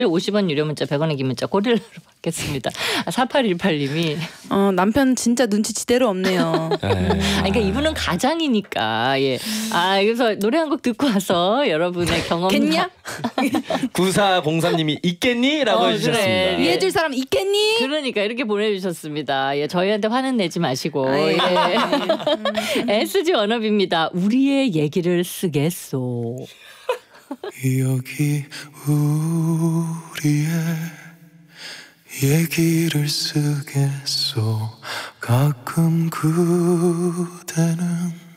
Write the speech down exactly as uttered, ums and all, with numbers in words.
오십 원 유료 문자 백 원의 긴 문자 고릴라로 받겠습니다. 아, 사팔일팔 님이 어, 남편 진짜 눈치 지대로 없네요. 아, 그러니까 이분은 가장이니까 예. 아 그래서 노래 한 곡 듣고 와서 여러분의 경험 겠냐? 구사공삼 님이 있겠니? 라고 어, 해주셨습니다. 그래. 이해해줄 사람 있겠니? 그러니까 이렇게 보내주셨습니다. 예, 저희한테 화는 내지 마시고 아이, 예. 에스지 워너비입니다. 우리의 얘기를 쓰겠소. 여기 우리의 얘기를 쓰겠소. 가끔 그대는